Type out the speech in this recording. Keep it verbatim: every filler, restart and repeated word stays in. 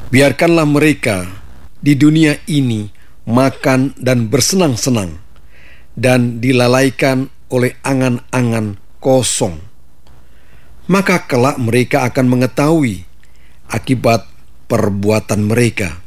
Biarkanlah mereka di dunia ini makan dan bersenang-senang, dan dilalaikan oleh angan-angan kosong. Maka kelak mereka akan mengetahui akibat perbuatan mereka.